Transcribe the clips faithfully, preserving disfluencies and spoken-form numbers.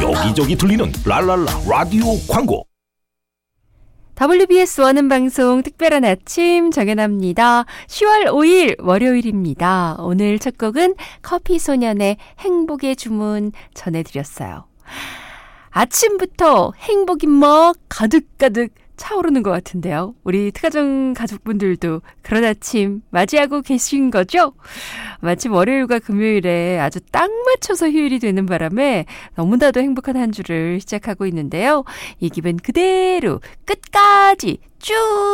여기저기 들리는 랄랄라 라디오 광고. 더블유비에스 원음 방송 특별한 아침 정연아입니다. 시월 오일 월요일입니다. 오늘 첫 곡은 커피소년의 행복의 주문 전해드렸어요. 아침부터 행복이 막 가득가득 차오르는 것 같은데요. 우리 특가정 가족분들도 그런 아침 맞이하고 계신 거죠? 마침 월요일과 금요일에 아주 딱 맞춰서 휴일이 되는 바람에 너무나도 행복한 한 주를 시작하고 있는데요. 이 기분 그대로 끝까지 쭉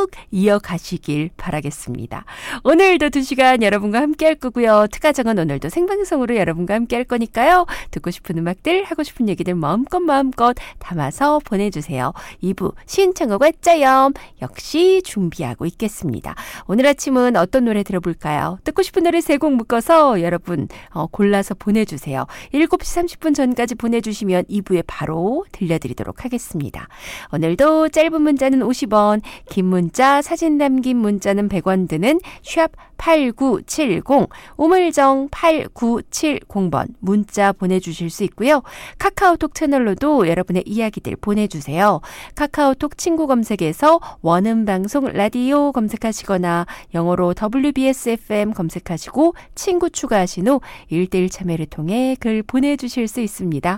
이어가시길 바라겠습니다. 오늘도 두 시간 여러분과 함께 할 거고요. 특가정은 오늘도 생방송으로 여러분과 함께 할 거니까요. 듣고 싶은 음악들, 하고 싶은 얘기들 마음껏 마음껏 담아서 보내주세요. 이 부 신청곡 외짜염 역시 준비하고 있겠습니다. 오늘 아침은 어떤 노래 들어볼까요? 듣고 싶은 노래 세 곡 묶어서 여러분 어, 골라서 보내주세요. 일곱 시 삼십 분 전까지 보내주시면 이 부에 바로 들려드리도록 하겠습니다. 오늘도 짧은 문자는 오십 원, 긴 문자, 사진 담긴 문자는 백 원 드는 샵 팔구칠공, 우물정 팔구칠공 번 문자 보내주실 수 있고요. 카카오톡 채널로도 여러분의 이야기들 보내주세요. 카카오톡 친구 검색에서 원음방송 라디오 검색하시거나 영어로 더블유비에스 에프엠 검색하시고 친구 추가하신 후 일 대일 참여를 통해 글 보내주실 수 있습니다.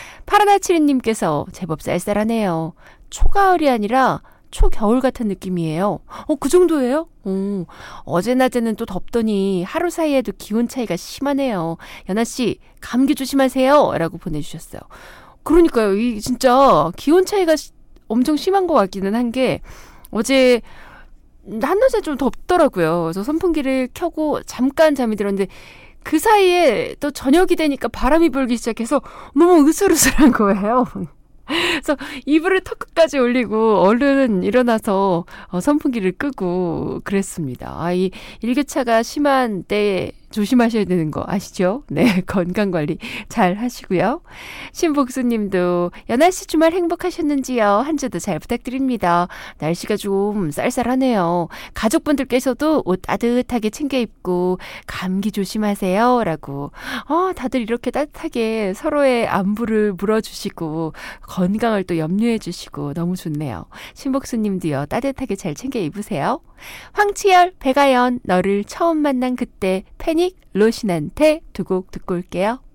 파라나치리님께서 제법 쌀쌀하네요. 초가을이 아니라 초겨울 같은 느낌이에요. 어, 그 정도예요? 오, 어제 낮에는 또 덥더니 하루 사이에도 기온 차이가 심하네요. 연아씨, 감기 조심하세요. 라고 보내주셨어요. 그러니까요. 이 진짜 기온 차이가 엄청 심한 것 같기는 한 게 어제 한낮에 좀 덥더라고요. 그래서 선풍기를 켜고 잠깐 잠이 들었는데 그 사이에 또 저녁이 되니까 바람이 불기 시작해서 너무 으슬으슬한 거예요. 그래서 이불을 턱끝까지 올리고 얼른 일어나서 어, 선풍기를 끄고 그랬습니다. 아, 이 일교차가 심한 때 조심하셔야 되는 거 아시죠? 네, 건강관리 잘 하시고요. 신복수님도 연아씨 주말 행복하셨는지요? 한 주도 잘 부탁드립니다. 날씨가 좀 쌀쌀하네요. 가족분들께서도 옷 따뜻하게 챙겨 입고 감기 조심하세요 라고 어, 다들 이렇게 따뜻하게 서로의 안부를 물어주시고 건강을 또 염려해 주시고 너무 좋네요. 신복수님도요 따뜻하게 잘 챙겨 입으세요. 황치열, 백아연, 너를 처음 만난 그때 패닉 로신한테 두 곡 듣고 올게요.